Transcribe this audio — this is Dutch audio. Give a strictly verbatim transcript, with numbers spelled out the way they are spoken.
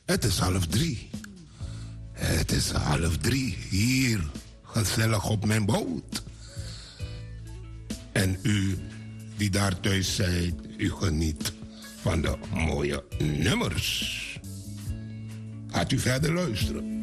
Het is half drie. Het is half drie hier, gezellig op mijn boot. En u die daar thuis zijt, u geniet van de mooie nummers. Gaat u verder luisteren.